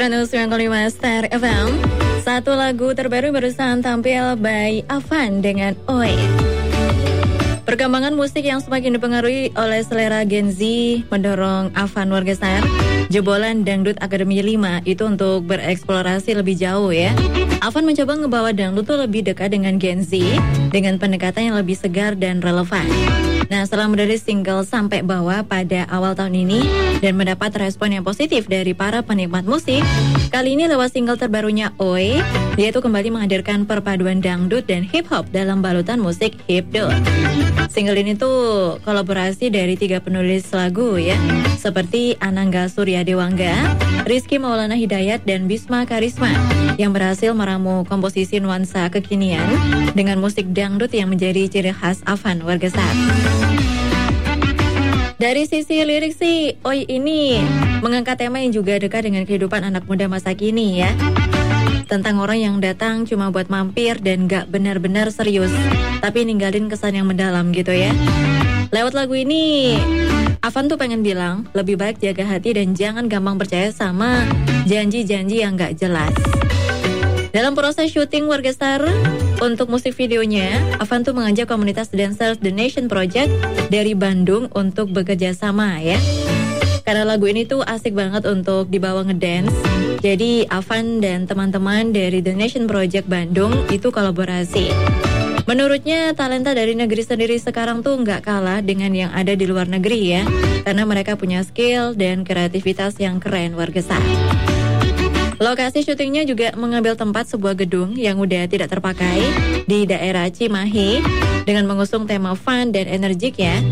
105 Star FM. Satu lagu terbaru barusan tampil by Avan dengan Oi. Perkembangan musik yang semakin dipengaruhi oleh selera Gen Z mendorong Avan warga Star, jebolan Dangdut Akademi 5 itu untuk bereksplorasi lebih jauh ya. Avan mencoba ngebawa dangdut tuh lebih dekat dengan Gen Z dengan pendekatan yang lebih segar dan relevan. Nah, setelah merilis single Sampai Bawah pada awal tahun ini dan mendapat respon yang positif dari para penikmat musik, kali ini lewat single terbarunya Oi, dia tuh kembali menghadirkan perpaduan dangdut dan hip hop dalam balutan musik hipdot. Single ini tuh kolaborasi dari 3 penulis lagu ya, seperti Anangga Surya Dewangga, Rizky Maulana Hidayat, dan Bisma Karisma yang berhasil meramu komposisi nuansa kekinian dengan musik dangdut yang menjadi ciri khas Avan warga Star. Dari sisi lirik sih, Oi ini mengangkat tema yang juga dekat dengan kehidupan anak muda masa kini ya. Tentang orang yang datang cuma buat mampir dan gak benar-benar serius, tapi ninggalin kesan yang mendalam gitu ya. Lewat lagu ini, Avan tuh pengen bilang, lebih baik jaga hati dan jangan gampang percaya sama janji-janji yang gak jelas. Dalam proses syuting warga Star, untuk musik videonya, Avan tuh mengajak komunitas Dancers The Nation Project dari Bandung untuk bekerja sama ya. Karena lagu ini tuh asik banget untuk dibawa ngedance, jadi Avan dan teman-teman dari The Nation Project Bandung itu kolaborasi. Menurutnya talenta dari negeri sendiri sekarang tuh nggak kalah dengan yang ada di luar negeri ya, karena mereka punya skill dan kreativitas yang keren warga Star. Lokasi syutingnya juga mengambil tempat sebuah gedung yang udah tidak terpakai di daerah Cimahi dengan mengusung tema fun dan energik ya.